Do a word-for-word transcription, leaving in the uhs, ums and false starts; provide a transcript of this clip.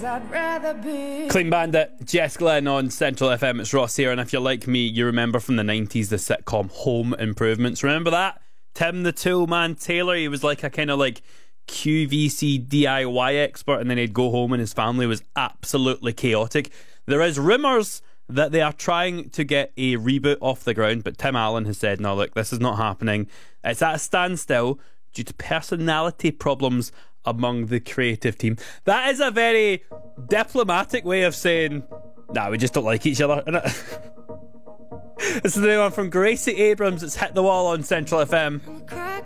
I'd rather be. Clean Bandit, Jess Glynn on Central F M. It's Ross here, and if you're like me, you remember from the nineties the sitcom Home Improvements. Remember that? Tim the Toolman Taylor, he was like a kind of like Q V C D I Y expert, and then he'd go home and his family was absolutely chaotic. There is rumours that they are trying to get a reboot off the ground, but Tim Allen has said, no, look, this is not happening. It's at a standstill due to personality problems among the creative team. That is a very diplomatic way of saying, nah, we just don't like each other, innit? This is the new one from Gracie Abrams. It's Hit the Wall on Central F M.